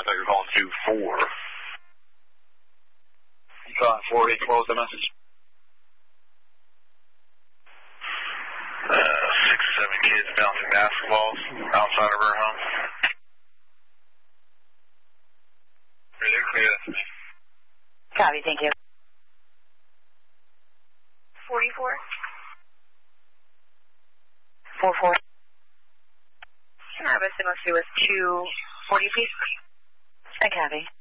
I thought you were calling 2-4. You calling 4-8, what was the message? 6 or 7 kids bouncing basketballs outside of her home. They're clear, that's me. Copy, thank you. 44. 44. Can I have a signal to us 240, please? I copy.